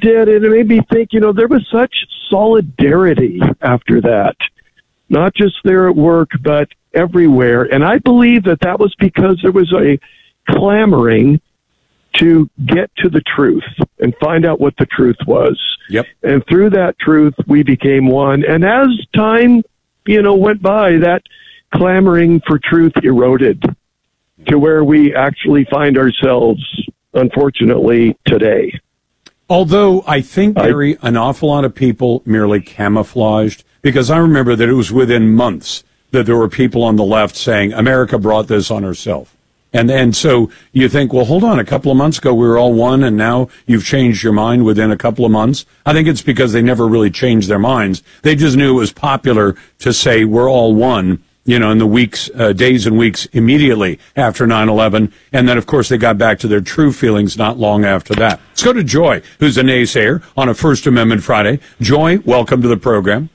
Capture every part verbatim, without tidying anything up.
did, and it made me think, you know, there was such solidarity after that, not just there at work, but everywhere. And I believe that that was because there was a clamoring to get to the truth and find out what the truth was. Yep. And through that truth, we became one. And as time, you know, went by, that clamoring for truth eroded to where we actually find ourselves, unfortunately, today. Although I think, Gary, an awful lot of people merely camouflaged, because I remember that it was within months that there were people on the left saying, America brought this on herself. And and so you think, well, hold on, a couple of months ago we were all one, and now you've changed your mind within a couple of months. I think it's because they never really changed their minds. They just knew it was popular to say we're all one, you know, in the weeks, uh, days and weeks immediately after nine eleven. And then, of course, they got back to their true feelings not long after that. Let's go to Joy, who's a naysayer on a First Amendment Friday. Joy, welcome to the program.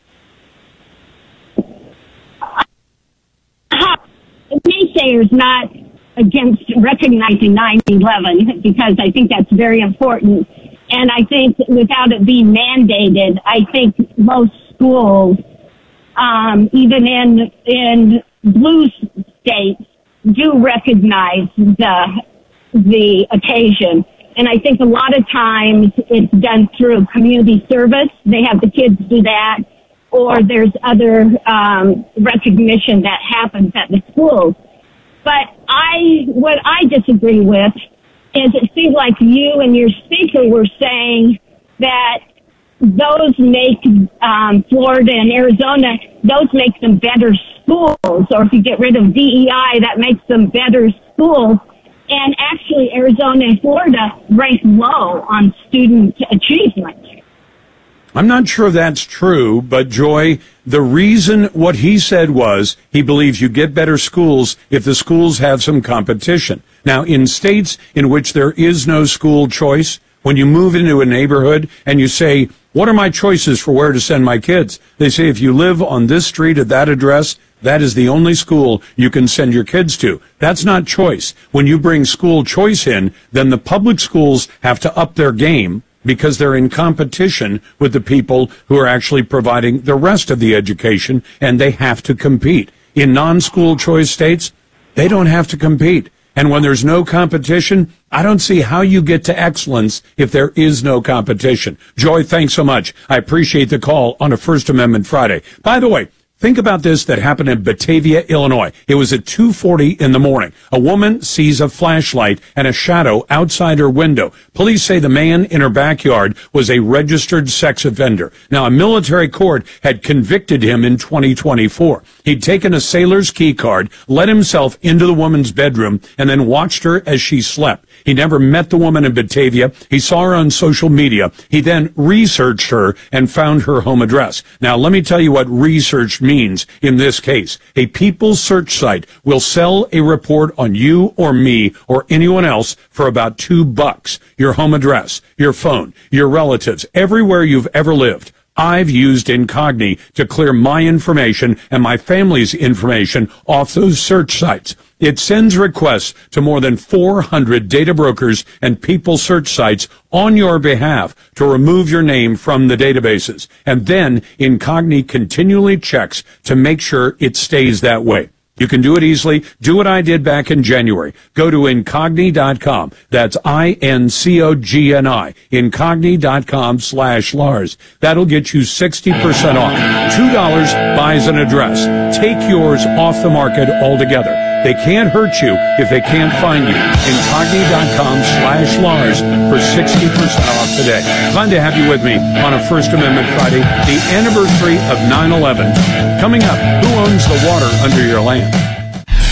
Naysayers not against recognizing nine eleven, because I think that's very important. And I think without it being mandated, I think most schools, um, even in in blue states, do recognize the the occasion. And I think a lot of times it's done through community service. They have the kids do that, or there's other um, recognition that happens at the schools. But I, what I disagree with is it seems like you and your speaker were saying that those make um, Florida and Arizona, those make them better schools. Or if you get rid of D E I, that makes them better schools. And actually, Arizona and Florida rank low on student achievement. I'm not sure that's true, but Joy, the reason what he said was he believes you get better schools if the schools have some competition. Now, in states in which there is no school choice, when you move into a neighborhood and you say, what are my choices for where to send my kids? They say, if you live on this street at that address, that is the only school you can send your kids to. That's not choice. When you bring school choice in, then the public schools have to up their game, because they're in competition with the people who are actually providing the rest of the education, and they have to compete. In non-school choice states, they don't have to compete. And when there's no competition, I don't see how you get to excellence if there is no competition. Joy, thanks so much. I appreciate the call on a First Amendment Friday. By the way, think about this that happened in Batavia, Illinois. It was at two forty in the morning. A woman sees a flashlight and a shadow outside her window. Police say the man in her backyard was a registered sex offender. Now, a military court had convicted him in twenty twenty-four. He'd taken a sailor's key card, let himself into the woman's bedroom, and then watched her as she slept. He never met the woman in Batavia. He saw her on social media. He then researched her and found her home address. Now, let me tell you what research means in this case. A People search site will sell a report on you or me or anyone else for about two bucks. Your home address, your phone, your relatives, everywhere you've ever lived. I've used Incogni to clear my information and my family's information off those search sites. It sends requests to more than four hundred data brokers and people search sites on your behalf to remove your name from the databases. And then Incogni continually checks to make sure it stays that way. You can do it easily. Do what I did back in January. Go to Incogni dot com. That's I N C O G N I. Incogni dot com slash Lars. That'll get you sixty percent off. two dollars buys an address. Take yours off the market altogether. They can't hurt you if they can't find you. Incogni dot com slash Lars for sixty percent off today. Glad to have you with me on a First Amendment Friday, the anniversary of nine eleven. Coming up, who owns the water under your land?